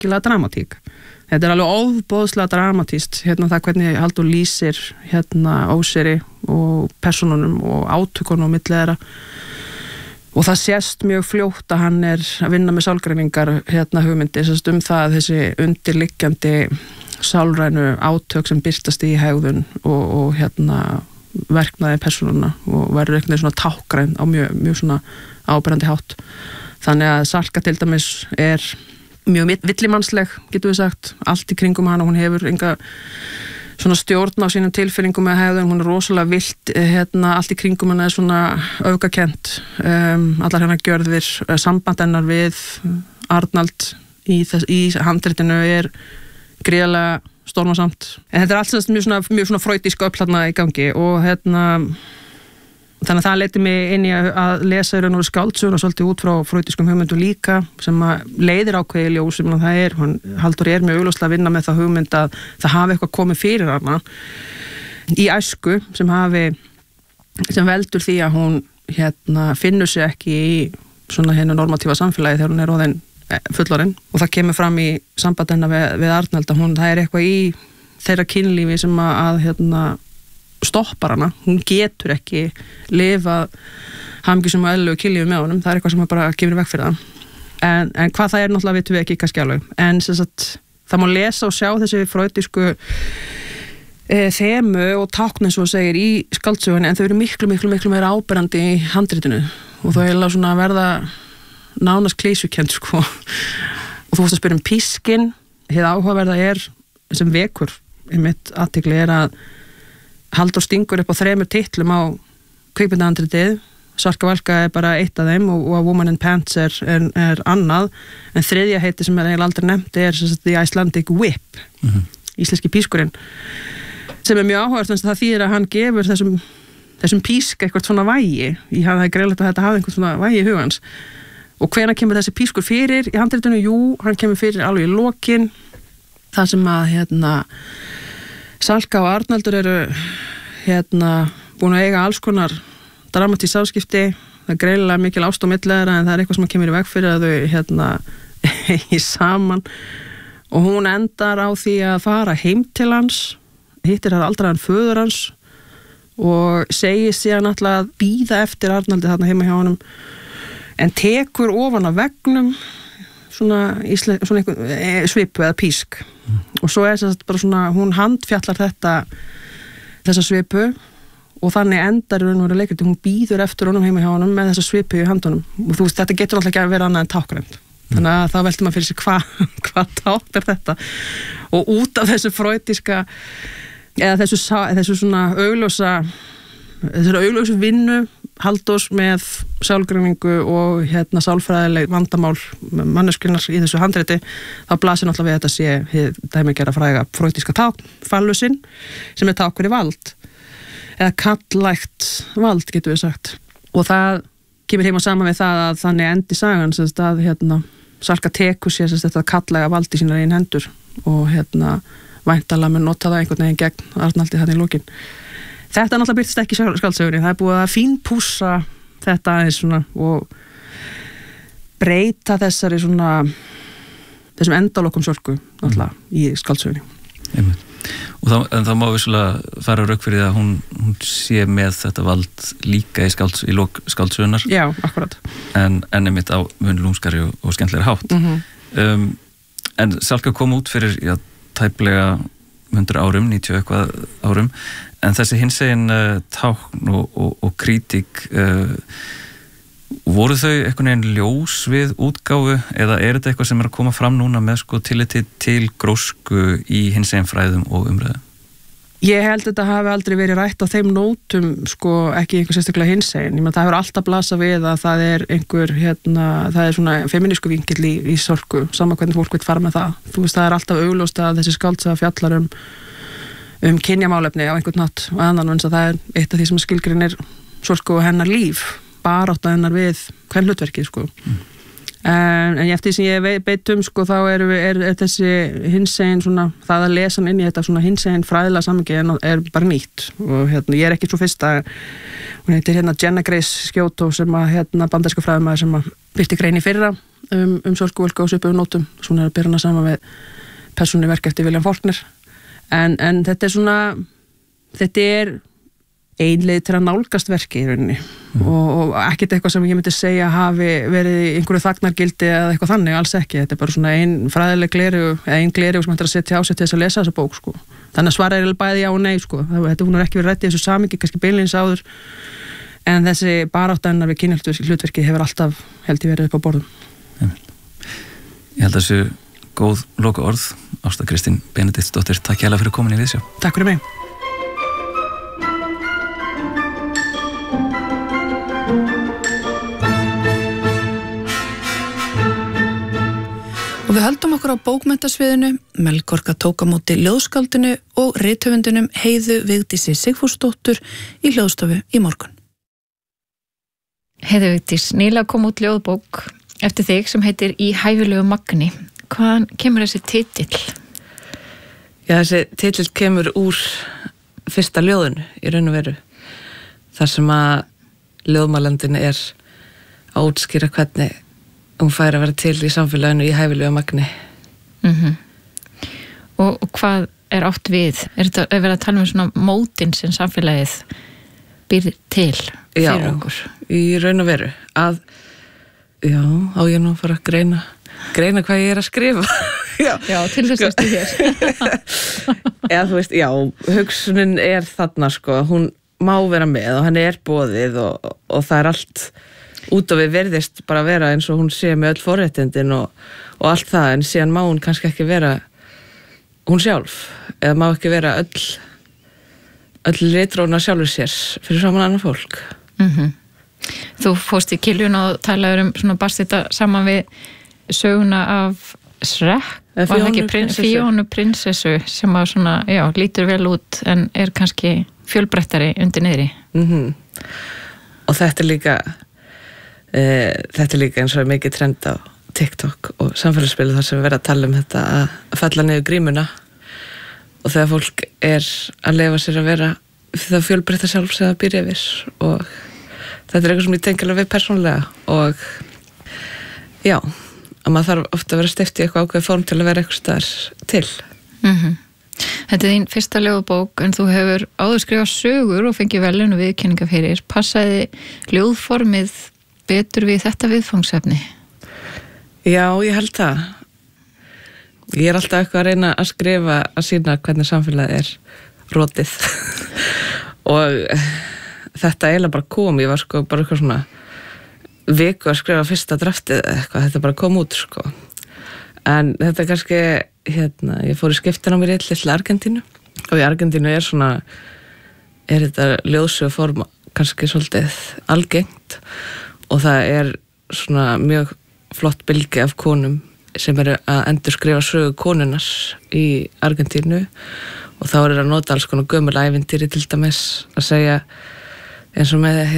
virkilega dramatík. Þetta alveg ofboðslega dramatíst, það hvernig Halldór lýsir Óseyri og persónunum og átökunum á milli þeirra. Og það sést mjög fljótt að hann að vinna með sálgreiningar hugmyndir, það að þessi undirliggjandi sálrænu átök sem birtast í hegðun og verknaði persónuna og verður einhvern veginn svona tákgræn á mjög svona áberandi hátt. Þannig að Salka til dæmis mjög villimannsleg, getum við sagt, allt í kringum hana, hún hefur enga svona stjórn á sínum tilfinningum með hegðun, hún rosalega vilt, allt í kringum hana svona öfgakent, allar hennar gjörðir, samband hennar við Arnald í handritinu gríðarlega stormasamt. En þetta allt mjög svona freudisk öfl þarna í gangi og þannig að það leiddi mig inn í að lesa í raun og skáldsöguna svolítið út frá freudiskum hugmyndum líka sem að leiðir ákveði ljós sem Halldór mjög augljóslega að vinna með það hugmynd að það hafi eitthvað komið fyrir hana í æsku sem veldur því að hún finnur sig ekki í svona hennu normatífa samfélagi þegar hún orðin fullorðin og það kemur fram í samband hennar við Arnald að það eitthvað í þeirra kynlífi sem að stoppar hana, hún getur ekki lifa hamingjusömu og eðlilegu kynlífi með honum, það eitthvað sem bara gefur veg fyrir það en hvað það náttúrulega vitum við ekki kannski alveg, en það má lesa og sjá þessi freudísku þemu og tákn eins og segir í skáldsögunni en þau eru miklu meira áberandi í handritinu og þau svona verða nánast klísukent og þú vorst að spyrja pískin, hið áhugaverða sem vekur einmitt athygli að Halldór stingur upp á 3 titlum á kvikmyndahandritið, Salka Valka bara eitt af þeim og A Woman in Pants annað, en þriðja heiti sem eiginlega aldrei nefndi The Icelandic Whip, íslenski pískurinn, sem mjög áhugavert það þýðir að hann gefur þessum písk eitthvað svona vægi, það greinlegt að þetta hafi einhvern svona vægi í hugans. Og hvenær kemur þessi pískur fyrir í handritinu? Jú, hann kemur fyrir alveg í lokin, það sem að Salka og Arnaldur búin að eiga alls konar dramatísk samskipti, það greinilega mikil ást á milli þeirra en það eitthvað sem kemur í veg fyrir að þau eigi saman og hún endar á því að fara heim til hans, hittir það aldraðan föður hans og segir síðan alltaf að bíða eftir Arnaldi þarna heima hjá honum en tekur ofan af veggnum svona einhver svipu eða písk og svo bara svona, hún handfjallar þessa svipu og þannig endar leikrit, hún býður eftir honum heima hjá honum með þessa svipu í handunum og þú veist, þetta getur alltaf ekki að vera annað en tákgrænt þannig að þá veldur maður fyrir sig hvað tákn þetta og út af þessu freudiska eða þessu svona augljósu vinnu Halldórs með sálgreiningu og sálfræðileg vandamál manneskjunnar í þessu handriti þá blasir náttúrulega við þetta sé dæmigerða fræga freudiska tákn, fallusinn sem tákn í vald eða kallægt vald getur við sagt og það kemur heima saman við það að þannig endi sagan að Salka tekur sér þetta kallæga vald í sínar eigin hendur og væntanlega mun nota það einhvern veginn gegn Arnaldi þarna í lokin. Þetta náttúrulega byrtist ekki í skáldsögunni, það búið að fínpússa þetta aðeins svona og breyta þessum endalokum Sölku náttúrulega í skáldsögunni. Og þá má vissulega fara rauk fyrir að hún sé með þetta vald líka í lok skáldsögunar. Já, akkurat. En einmitt á mun lúmskari og skemmtilegri hátt. En Salka kom út fyrir tæplega 100 árum, 90 eitthvað árum, en þessi hinsegin tákn og krítík voru þau einhvern veginn ljós við útgáfu eða þetta eitthvað sem að koma fram núna með tilliti til grósku í hinsegin fræðum og umræðu? Ég held þetta hafi aldrei verið rætt á þeim nótum ekki einhver sérstaklega hinsegin, það hefur alltaf blasað við að það einhver það svona feminísku vinkill í Sölku, sama hvernig fólk veit fara með það. Þú veist, það alltaf augljóst að þessi skáldsaga fjallar um kynjamálefni á einhvern hátt og annan eins að það eitt af því sem skilgreinir Sölku og hennar líf, barátta hennar við hvern hlutverkið en eftir því sem ég veit þá þessi hinsegin svona, það að lesa inn í þetta svona hinsegin fræðilega samhengi bara nýtt og ég ekki svo fyrsta hún heitir Jenna Grace Scioto sem að bandarísku fræðimaður sem að birti grein í fyrra Sölku Völku á svipuðum nótum, svona að bera hana saman við persónuverk eftir William Faulkner en þetta er einleið til að nálgast verki í rauninni og ekkert eitthvað sem ég myndi segja hafi verið í einhverju þagnargildi eða eitthvað þannig, alls ekki, þetta er bara svona ein fræðileg gleraugu sem hægt að setja á sig til þess að lesa þessa bók sko. Þannig að svara er bæði já og nei sko. Þetta hún er ekki verið rætt í þessu samhengi, kannski beinlínis áður en þessi barátta hennar við kynhlutverki hefur alltaf held ég verið upp á borðum. Ég held að þessu góð loka orð. Ásta Kristín Benediktsdóttir, takk hérlega fyrir komin í Viðsjá. Takk fyrir mig. Og við höldum okkur á bókmenntasviðinu, Melkorka tók á móti ljóðskáldinu og rithöfundinum Heiðu Vigdísi Sigfúsdóttur í hljóðstofu í morgun. Heiðu Vigdís, nýlega kom út ljóðbók eftir þig sem heitir Í hæfilegu magni. Hvaðan kemur þessi titill? Já, þessi titill kemur úr fyrsta ljóðinu í raun og veru. Þar sem að ljóðmælandin er að útskýra hvernig hún fær að vera til í samfélaginu í hæfilegu magni. Og hvað er átt við? Er verið að tala um svona mótin sem samfélagið býr til fyrir okkur? Já, í raun og veru. Á ég nú að fara að greina hvað ég er að skrifa. Já, til þess að stu hér. Eða þú veist, hugsunin er þarna sko, hún má vera með og henni er boðið og það er allt út og við verðist bara vera eins og hún sé með öll forréttindin og allt það, en síðan má hún kannski ekki vera hún sjálf, eða má ekki vera öll litróna sjálfur sér fyrir saman annar fólk. Þú fórst í Kiljun og talaður svona barst þetta saman við söguna af Shrek, var það ekki Fíónu prinsessu sem að svona, lítur vel út en er kannski fjölbrettari undir niðri. Og þetta er líka eins og mikið trend á TikTok og samfélagsspilu þar sem við verðum að tala um þetta að falla niður grímuna og þegar fólk er að leyfa sér að vera það fjölbreytta sjálf sem það býr yfir og þetta er eitthvað sem ég tengi alveg við persónulega og að maður þarf ofta að vera steypt í eitthvað ákveð form til að vera eitthvað staðar til. Þetta er þín fyrsta ljóðbók en þú hefur áður skrifað sögur og fengið verðlaun og viðurkenningar fyrir. Passaði ljóðformið betur við þetta viðfangsefni? Já, ég held það. Ég er alltaf eitthvað að reyna að skrifa að sína hvernig samfélagið er rotið og þetta eiginlega bara kom, ég var sko bara eitthvað svona viku að skrifa fyrsta draftið eitthvað, þetta bara kom út sko en þetta kannski ég fór í skiptinámi til Argentínu og í Argentínu er þetta ljóðsöguform kannski svolítið algengt og það er svona mjög flott bylgja af konum sem eru að endurskrifa sögu konunnar í Argentínu og þá er að nota alls konar gömul ævintýri til dæmis að segja eins og með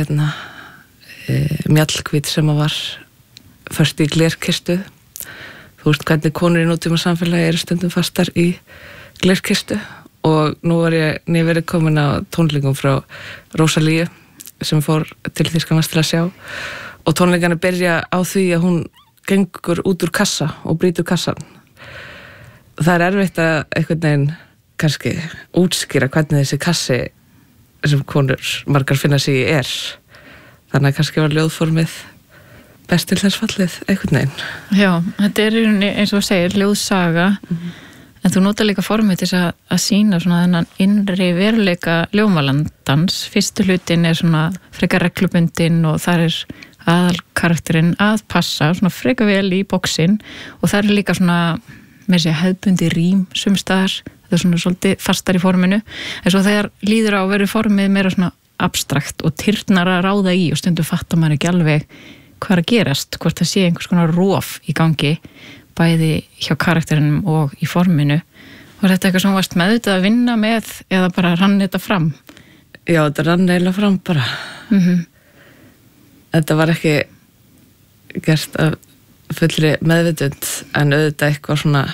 Mjallhvít sem að var först í glerkistu. Þú veist hvernig konur í nútíma samfélagi eru stundum fastar í glerkistu og nú var ég nýverið komin á tónleikum frá Rósalíu sem fór til Þýskalands til að sjá og tónleikarnir byrja á því að hún gengur út úr kassa og brýtur kassan. Það er erfitt að einhvern veginn kannski útskýra hvernig þessi kassi sem konur margar finna sig í er. Þannig að kannski var ljóðformið best til þess fallið einhvern veginn. Já, þetta er eins og segir ljóðsaga en þú nota líka formið til að sýna svona þennan innri veruleika ljóðmælandans. Fyrstu hlutin er svona frekar reglubundin og þar er aðalkarakterinn að passa svona frekar vel í boxin og það er líka svona með sér hefðbundi rím sumstaðar, það er svona svolítið fastar í forminu en svo þegar líður á verður formið meira svona abstrakt og tyrnar að ráða í og stundum fattar maður ekki alveg hvað er að gerast, hvort það sé einhvers konar rof í gangi bæði hjá karakterinum og í forminu. Var þetta eitthvað sem varst meðvitað að vinna með eða bara rann þetta fram? Já, þetta rann eiginlega fram bara. Þetta var ekki gert af fullri meðvitund en auðvitað eitthvað svona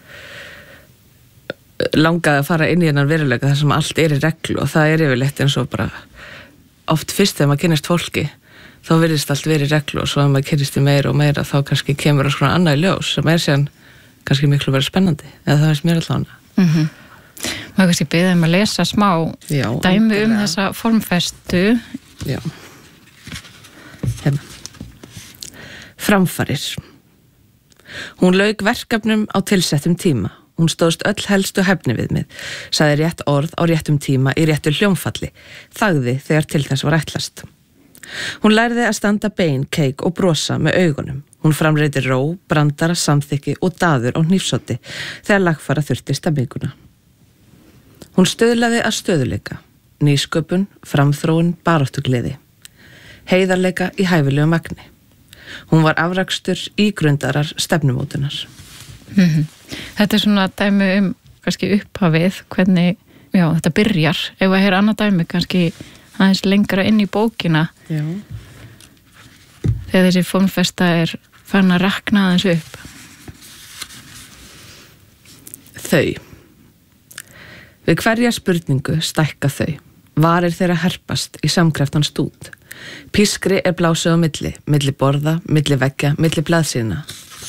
langaði að fara inn í hennar veruleika þar sem allt er í reglu og það er yfirleitt eins og bara oft fyrst þegar maður kynnist fólki þá virðist allt verið reglu og svo að maður kyrist í meira og meira þá kannski kemur svona annað í ljós sem síðan kannski miklu verið spennandi eða það veist mér allavega. Maður kannski beðið að lesa smá dæmi þessa formfestu. Já. Hérna. Framfarir. Hún lauk verkefnum á tilsettum tíma. Hún stóðst öll helstu hæfni við mig, sagði rétt orð á réttum tíma í réttu hljómfalli, þagði þegar til þess var ætlast. Hún lærði að standa bein, keik og brosa með augunum. Hún framreiti ró, brandara, samþykki og daður á hnífsoddi þegar lagfara þurfti stemminguna. Hún stöðlaði að stöðuleika, nýsköpun, framþróun, baráttugliði, heiðarleika í hæfilegu magni. Hún var afrakstur ígrundarar stefnumótunar. Þetta svona dæmi kannski upphafið, hvernig þetta byrjar. Ef að heyra annað dæmi kannski aðeins lengra inn í bókina. Já. Þegar þessi formfesta farin að rakna aðeins upp. Þau. Við hverja spurningu stækka þau. Varir þeirra herpast í samkreftan stút. Pískri blásið á milli borða, milli veggja, milli blaðsíðna.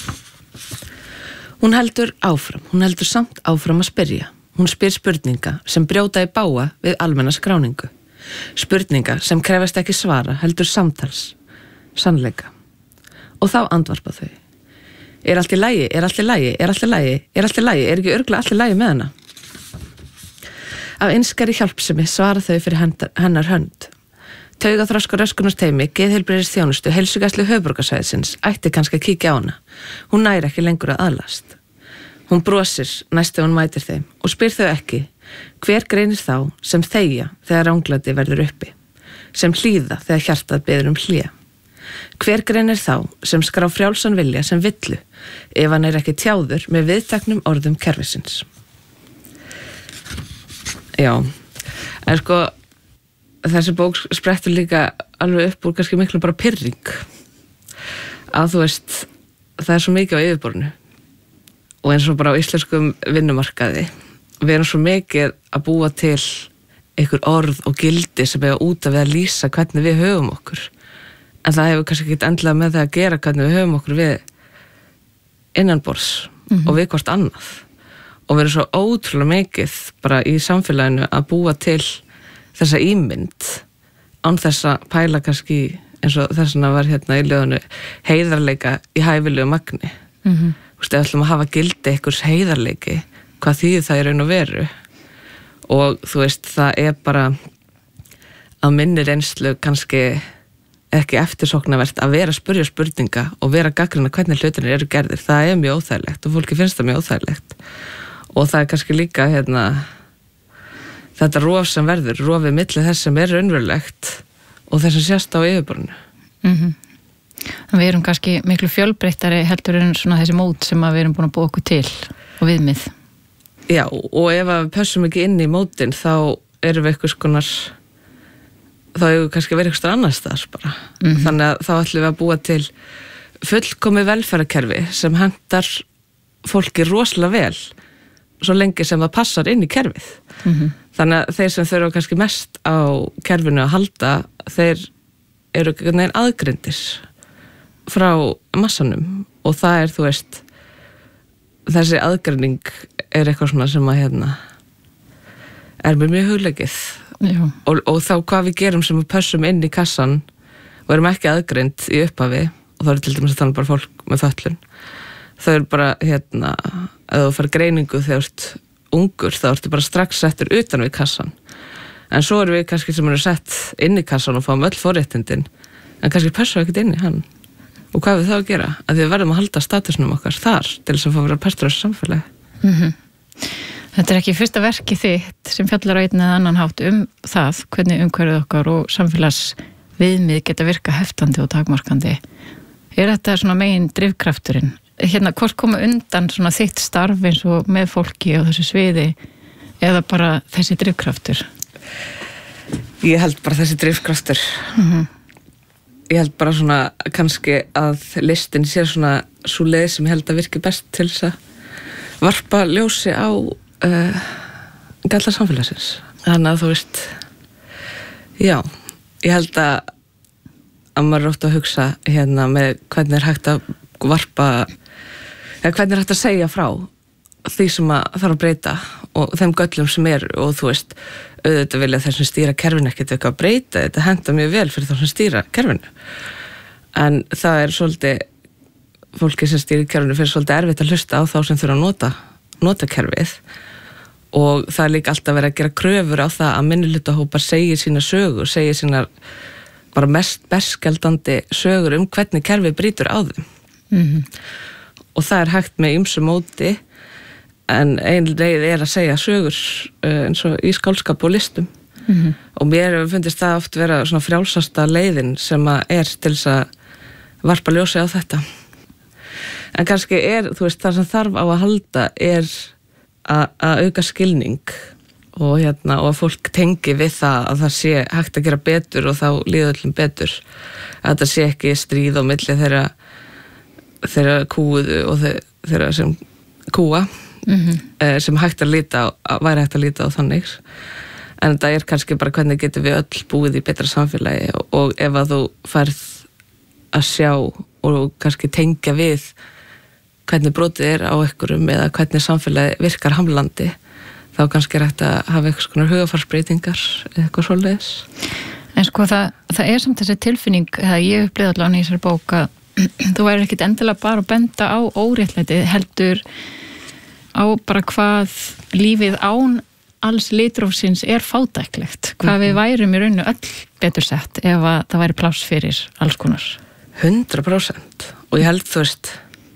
Hún heldur samt áfram að spyrja. Hún spyr spurninga sem brjóta í bága við almenna skráningu. Spurninga sem krefast ekki svara heldur samtals, sannleika. Og þá andvarpa þau. Er allt í lagi, er allt í lagi, er allt í lagi, er allt í lagi, er ekki örugglega allt í lagi með hana? Af einskari hjálpsemi svara þau fyrir hennar hönd. Taugaþroska röskunarteymi, geðheilbrigðisþjónustu, heilsugæslu höfuðborgarsvæðisins ætti kannski að kíkja á hana. Hún nær ekki lengur að aðlast. Hún brosir næst ef hún mætir þeim og spyr þau ekki, hver greinir þá sem þegja þegar ranglæti verður uppi, sem hlýða þegar hjartað biður hlé. Hver greinir þá sem skrá frjálsan vilja sem villu ef hann ekki tjáður með viðteknum orðum kerfisins. Já, en sko þessi bók sprettur líka alveg upp úr kannski miklu bara pirring að þú veist það svo mikið á yfirborðinu og eins og bara á íslenskum vinnumarkaði við erum svo mikið að búa til einhver orð og gildi sem út af við að lýsa hvernig við höfum okkur en það hefur kannski ekki endilega með það að gera hvernig við höfum okkur við innanborðs og við hvort annað og við erum svo ótrúlega mikið bara í samfélaginu að búa til þessa ímynd án þess að pæla kannski eins og þess að var hérna í ljóðinu heiðarleika í hæfilegu magni. Þú veist, ef ætlum að hafa gildi einhvers heiðarleiki, hvað þýðir það í raun og veru? Og þú veist, það bara að minni reynslu kannski ekki eftirsóknarvert að vera að spyrja spurninga og vera að gagnrýna hvernig hlutinir eru gerðir. Það mjög óþægilegt og fólki finnst það mjög óþægilegt. Og það kannski líka þetta rof sem verður, rofið milli þess sem raunverulegt og þess að sést á yfirborðinu. Við erum kannski miklu fjölbreyttari heldur en svona þessi mót sem við erum búin að búa okkur til og viðmið. Já, og ef við pössum ekki inn í mótin þá erum við eitthvað skonar þá hefur við kannski verið eitthvað annars þar bara. Þannig að þá ætlum við að búa til fullkomið velferðarkerfi sem hentar fólki rosalega vel svo lengi sem það passar inn í kerfið. Þannig að þeir sem þurfa kannski mest á kerfinu að halda, þeir eru neginn aðgrindis frá massanum og það þú veist, þessi aðgreining eitthvað svona sem að mér mjög hugleikið og þá hvað við gerum sem við pössum inn í kassan og erum ekki aðgreind í upphafi og þá til dæmis að tala bara fólk með fötlun. Þau eru bara, ef þú fær greiningu þegar þú ert ungur, þá ertu bara strax settur utan við kassan. En svo eru við kannski sem eru sett inn í kassan og fáum öll forréttindin, en kannski pössum ekkert inn í hann. Og hvað við þá að gera? Að við verðum að halda statusnum okkar þar til þess að fá að vera partur af þessu samfélagi. Þetta ekki fyrsta verkið þitt sem fjallar á einn eða annan hátt það, hvernig umhverfið okkar og samfélagsviðmið geta virka heftandi og takmarkandi. Þetta svona megin drifkrafturinn? Hvort koma undan svona þitt starf eins og með fólki á þessu sviði eða bara þessi drifkraftur? Ég held bara þessi drifkraftur. Ég held bara svona kannski að listin sé svona svo leið sem ég held að virki best til þess að varpa ljósi á galla samfélagsins. Þannig að þú veist, já, ég held að að maður er ofta að hugsa með hvernig hægt að varpa, eða hvernig hægt að segja frá því sem að þarf að breyta og þeim göllum sem og þú veist, auðvitað vilja þeir sem stýra kerfinu ekkert eitthvað að breyta, þetta henta mjög vel fyrir þá sem stýra kerfinu, en það svolítið, fólki sem stýra kerfinu fyrir svolítið erfitt að hlusta á þá sem þurfa að nota kerfið, og það líka alltaf verið að gera kröfur á það að minnihlutahópar segir sína sögur, segir sínar bara mest berskjaldandi sögur hvernig kerfið brýtur á þeim. Og það hægt með ýmsu móti, en ein leið að segja sögur eins og í skáldskap og listum. Og mér hefur fundist það oft vera svona frjálsasta leiðin sem að til þess að varpa ljósi á þetta. En kannski þú veist, það sem þarf á að halda að auka skilning og að fólk tengi við það að það sé hægt að gera betur og þá líður öllum betur, að það sé ekki stríð á milli þeirra kúuðu og þeirra sem kúa, sem væri hægt að líta á þannig, en það kannski bara hvernig getum við öll búið í betra samfélagi, og ef að þú færð að sjá og kannski tengja við hvernig brotið á einhverjum eða hvernig samfélagi virkar hamlandi, þá kannski hægt að hafa eitthvað svona hugafarsbreytingar eða eitthvað svoleiðis. En sko það samt þessi tilfinning, það ég upplifði allavega í þessari bók að þú væri ekkit endilega bara að benda á óréttlæti, heldur á bara hvað lífið án alls litrófsins fátæklegt, hvað við værum í rauninu öll betur sett ef að það væri pláss fyrir alls konar. 100%, og ég held þú veist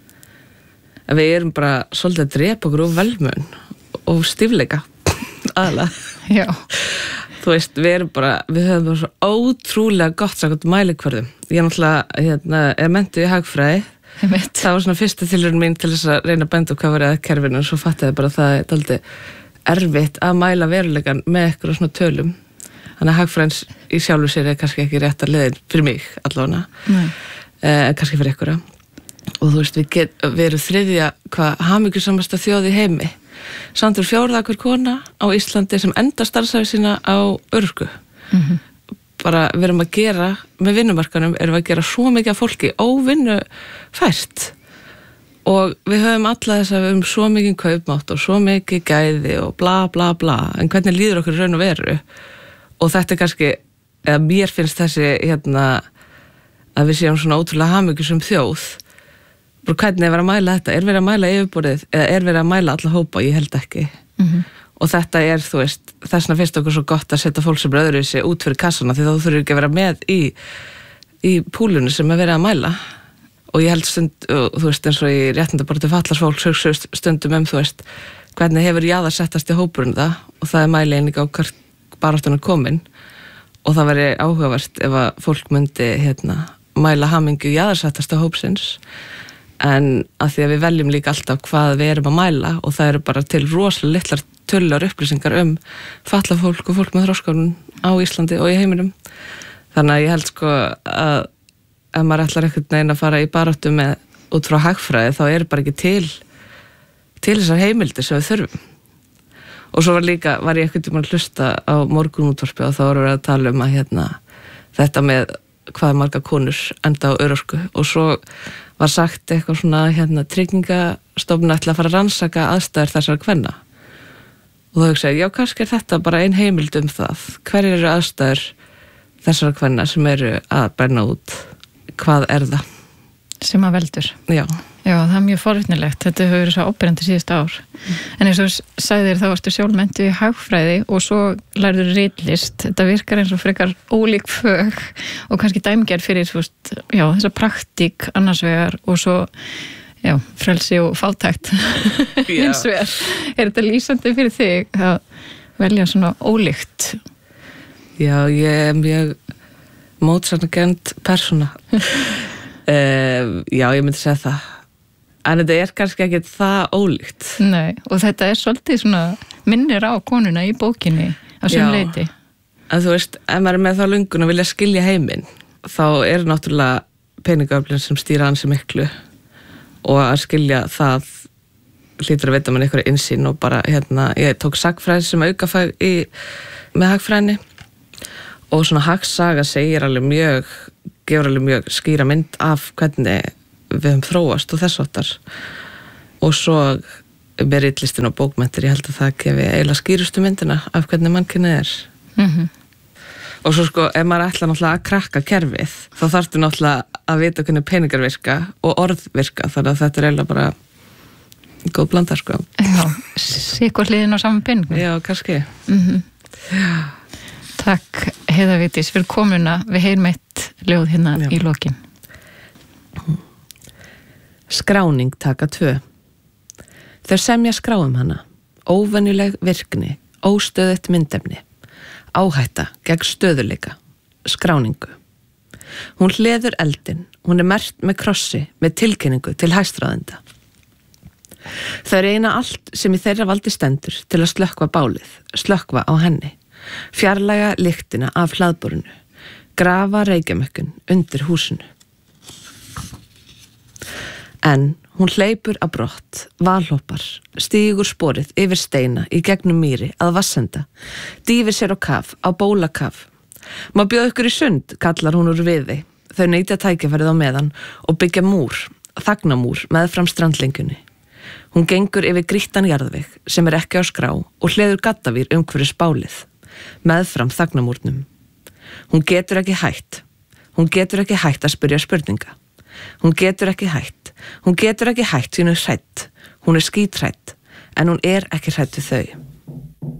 að við erum bara svolítið að drepa okkur úr velmegun og stífleika aðalega. Já. Þú veist, við höfum bara svo ótrúlega gott samkvæmt mælikvörðum. Ég náttúrulega menntuð í hagfræði. Það var svona fyrsta tilraun mín til þess að reyna að benda hvað var að kerfinu, og svo fattaði bara að það dálítið erfitt að mæla veruleikann með eitthvað svona tölum. Þannig að hagfræðins í sjálfu sér kannski ekki rétt að leiðin fyrir mig allavega, kannski fyrir einhverja. Og þú veist, við erum þriðja hamingjusamasta þjóð í heimi. Samt 4. hver kona á Íslandi sem enda starfsævi sína á örorku. Bara við erum að gera, með vinnumarkanum erum við að gera svo mikið af fólki óvinnufært, og við höfum alla þess að við höfum svo mikið kaupmátt og svo mikið gæði og bla bla bla, en hvernig líður okkur raun og veru? Og þetta kannski, eða mér finnst þessi að við séum svona ótrúlega hamingjusum þjóð, bara hvernig verið að mæla þetta? Verið að mæla yfirborðið eða verið að mæla alla hópa? Ég held ekki. Og þetta þú veist, þessna finnst okkur svo gott að setja fólk sem öðruvísi út fyrir kassana, því þá þurfur ekki að vera með í púlunni sem verið að mæla. Og ég held þú veist, eins og í réttindabaráttu fatlaðs fólks stundum þú veist, hvernig hefur jaðarsettast í hópurinn það, og það mæli eininga á hvert baráttan komin, og það veri áhugavert ef að fólk myndi mæla hamingju jaðarsettasta hópsins, en að því að við veljum líka alltaf hvað við erum að mæla, og það eru bara til rosalega litlar tölulegar upplýsingar fatlað fólk og fólk með þroskahömlun á Íslandi og í heiminum. Þannig að ég held sko að ef maður ætlar einhvern veginn að fara í baráttu með út frá hagfræði, þá bara ekki til þessar heimildir sem við þurfum. Og svo var ég einhvern tímann að hlusta á Morgunútvarpi, og þá voru við að tala um að þetta með hvað marga konur enda á örorku, og svo var sagt eitthvað svona Tryggingastofnun ætla að fara að rannsaka aðstæður þessara kvenna, og þá hugsaði já, kannski þetta bara ein heimild það, hverjir eru aðstæður þessara kvenna sem eru að brenna út, hvað það sem að veldur? Já, það mjög forvitnilegt, þetta hefur verið svo óperandi síðust ár. En eins og sagðir, þá varstu sjálfmenntuð í hagfræði og svo lærður ritlist. Þetta virkar eins og frekar ólík fög og kannski dæmgerð fyrir þessa praktík annars vegar, og svo frelsi og fátækt hins vegar. Þetta lýsandi fyrir þig að velja svona ólíkt? Já, ég mjög mótsagnakennd persóna. Já, ég myndi segja það. En þetta kannski ekki það ólíkt. Nei, og þetta svolítið svona minnir á konuna í bókinni á sem leiti. En þú veist, ef maður með þá löngun að vilja skilja heiminn, þá náttúrulega peningaöflin sem stýra ansi miklu, og að skilja það hlýtur að veita mann einhverja innsýn, og bara ég tók sagfræði sem aukafag með hagfræðinni, og svona hagsaga segir alveg mjög gefur alveg mjög skýra mynd af hvernig við höfum þróast og þess áttar. Og svo með ritlistin og bókmenntir, ég held að það gefi eiginlega skýrustu myndina af hvernig mannkynið Og svo sko, ef maður ætla náttúrulega að krakka kerfið, þá þarftu náttúrulega að vita hvernig peningar virka og orð virka, þannig að þetta eiginlega bara góð blanda, sko. Já, sikur hliðin á saman peningum. Já, kannski. Takk, Heiða Vigdís, fyrir komuna. Við heyrum eitt ljóð hérna í lokin. Skráning taka 2. Þau semja skráum hana. Óvenjuleg virkni, óstöðugt myndefni. Áhætta gegn stöðuleika. Skráningu. Hún hleður eldin. Hún merkt með krossi, með tilkynningu til hæstráðenda. Þau reyna allt sem í þeirra valdi stendur til að slökkva bálið, slökkva á henni. Fjarlæga lyktina af hlaðborinu. Grafa reykjamökkun undir húsinu. En hún hleypur að brott, valhoppar, stígur sporið yfir steina í gegnum mýri að vassenda, dýfir sér á kaf, á bólakaf. Má bjóða ykkur í sund, kallar hún úr viði. Þau neyta tækifærið á meðan og byggja múr, þagnamúr meðfram strandlengjunni. Hún gengur yfir grýttan jarðveg sem ekki á skrá og hleður gaddavýr umhverfis bálið, meðfram þagnamúrnum. Hún getur ekki hætt. Hún getur ekki hætt að spyrja spurninga. Hún getur ekki hætt. Hún getur ekki hætt því hún hrædd. Hún skíthrædd, en hún ekki hrædd við þau.